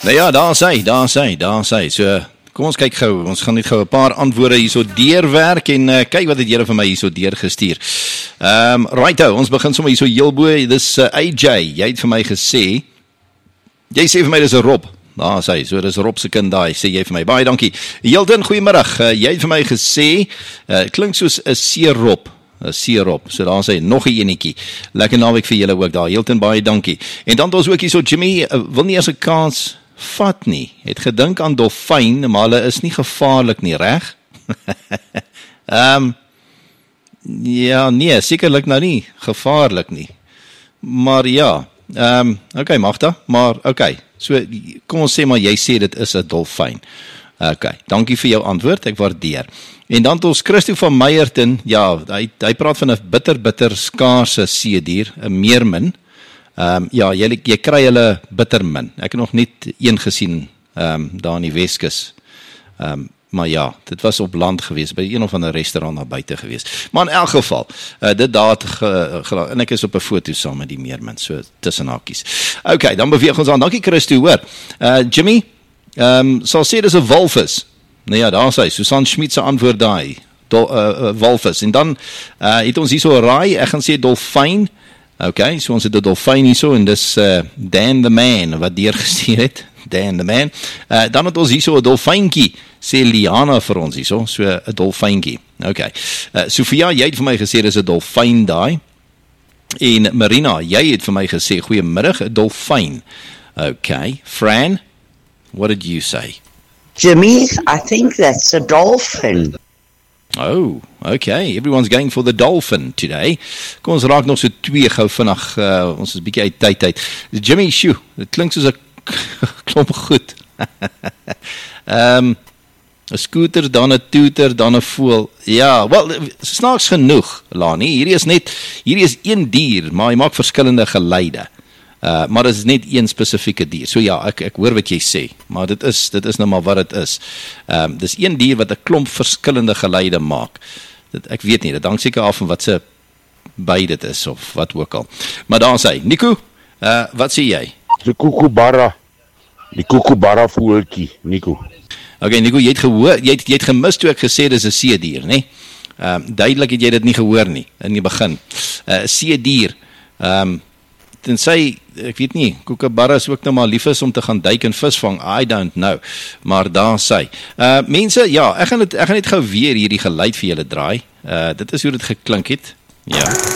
Nou ja, daar is hy. So, kom ons kyk gou. Ons gaan net gou 'n paar antwoorde hierso deurwerk en kyk wat het julle vir my hierso deurgestuur. Righto, ons begin sommer hierso heel bo. Dis AJ. Jy het vir my gesê. Jy sê vir my dis 'n Rob. Daar is hy. So dis Rob se kind daai. Sê jy vir my. Baie dankie. Hilton, goeiemiddag. Jy het vir my gesê klink soos 'n seerop. 'n Seerop. So daar sê nog 'n enetjie. Lekker naweek vir julle ook daar. Hilton, baie dankie. En dan het ons ook hierso Jimmy wil nie eens 'n kans vat nie. Het gedink aan dolfyn, maar hulle is nie gevaarlik nie, reg? Ja, nee, sekerlik nou nie gevaarlik nie. Maar ja, okay, Magda, maar okay. So kom ons sê maar jy sê dit is 'n dolfyn. Okay, dankie vir jou antwoord, ek waardeer. En dan het ons Christo van Meyerton, ja, hy praat van 'n bitter skaarse seedier, 'n meermin. Ja, jy kry hulle bittermin. Ek het nog net een gesien daar in die Weskus. Maar ja, dit was op land gewees, by een of ander restaurant daar buite gewees. Maar in elk geval, dit daar en ek is op 'n foto saam met die meermin, so tussen hakies. Okay, dan beweeg ons aan. Dankie Christo, hoor. Jimmy, sal sê dis 'n walvis. Nou ja, daar is hy. Susan Schmidt se antwoord daai. Walvis. En dan het ons hierso 'n raai, ek gaan sê dolfyn. Okay, so ons het 'n dolfyn hierso en dis Dan the Man wat deurgestuur het. Dan the Man. Dan het ons hierso 'n dolfyntjie, sê Liana vir ons hierso, so 'n dolfyntjie. Okay. Sofia, jy het vir my gesê dis 'n dolfyn daai. En Marina, jy het vir my gesê goeiemiddag, 'n dolfyn. Okay. Fran, what did you say? Jimmy, I think that's a dolphin. Oh, okay. Everyone's going for the dolphin today. Kom ons raak nog so 2 gou vinnig. Ons is 'n bietjie uit tyd uit. Jimmy, shoo, dit klink soos 'n klomp goed. 'n Scooter, dan 'n toeter, dan 'n voël. Ja, wel, snaaks genoeg, Lani. Hierdie is een dier, maar hy maak verskillende geluide. Maar dit is net een spesifieke dier. So ja, ek hoor wat jy sê, maar dit is nou maar wat dit is. Dis een dier wat 'n klomp verskillende geluide maak. Ek weet nie, dit hang seker af van wat se by dit is of wat ook al. Maar daar is hy. Nico, wat sê jy? Die kookoebara. Die kookoebara voeltjie, Nico. Okay, Nico, jy het gehoor, jy het gemis toe ek gesê dis 'n seedier, né? Duidelik het jy dit nie gehoor nie in die begin. Seedier. Tensy, ek weet nie, kookoebara is ook nou maar lief is om te gaan duik en visvang, I don't know, maar daar sy. Mense, ja, ek gaan net gou weer hierdie geluid vir julle draai. Dit is hoe dit geklink het. Ja.